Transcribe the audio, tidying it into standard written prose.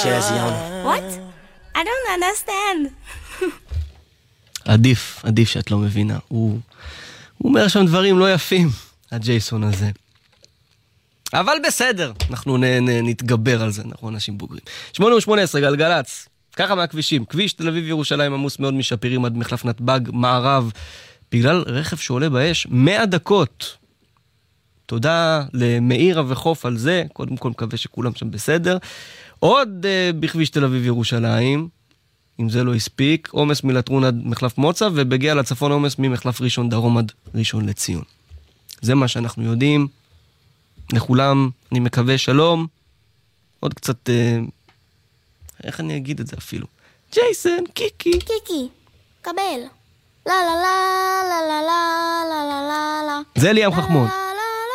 What? I don't understand. עדיף שאת לא מבינה. הוא אומר שם דברים לא יפים, הג'ייסון הזה. אבל בסדר, אנחנו נתגבר על זה, אנחנו אנשים בוגרים. 8:18, גלגלץ, ככה מהכבישים. כביש תל אביב ירושלים עמוס מאוד משפירים עד מחלף נתב"ג מערב, בגלל רכב שעולה באש 100 דקות. תודה למאירה וחוף על זה, קודם כל מקווה שכולם שם בסדר. עוד בכביש תל אביב ירושלים, אם זה לא הספיק, עומס מלטרון עד מחלף מוצא, ובגיע לצפון עומס ממחלף ראשון דרום עד ראשון לציון. זה מה שאנחנו יודעים. לכולם, אני מקווה שלום. עוד קצת, איך אני אגיד את זה אפילו? ג'ייסון, קיקי. קיקי, קבל. לה לה לה לה לה לה לה לה לה. זה ליאם חכמון.